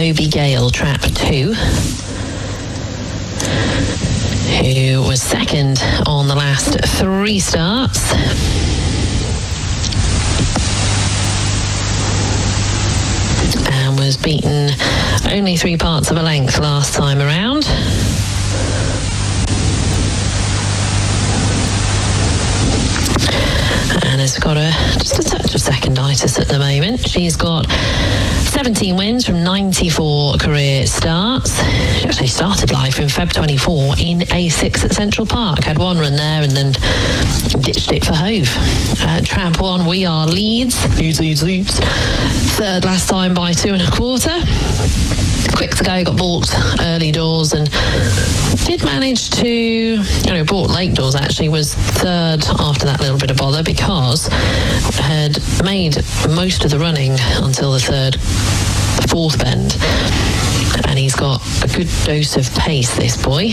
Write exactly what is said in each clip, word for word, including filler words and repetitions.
Toby Gale, trap two, who was second on the last three starts. And was beaten only three parts of a length last time around. And has got a just a touch of seconditis at the moment. She's got seventeen wins from ninety-four career starts. She actually started life in February twenty-four in A six at Central Park. Had one run there and then ditched it for Hove. Uh, Trap one, We Are Leeds. Leeds, Leeds, Leeds. Third last time by two and a quarter. Quick to Go got balked early doors and did manage to, you know, balked late doors actually, was third after that little bit of bother because had made most of the running until the third, fourth bend. And he's got a good dose of pace, this boy.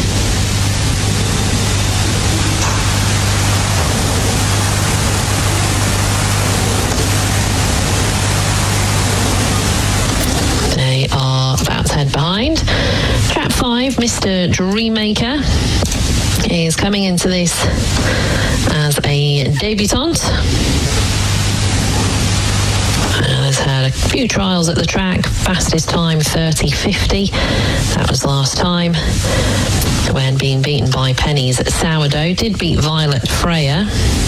They are about to head behind. Trap five, Mister Dreammaker, is coming into this as a debutante. And has had a few trials at the track. Fastest time thirty fifty. That was last time when being beaten by Penny's Sourdough. Did beat Violet Freya,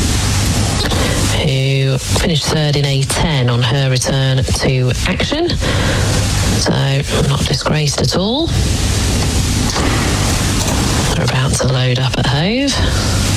who finished third in A ten on her return to action. So not disgraced at all. We're about to load up at Hove.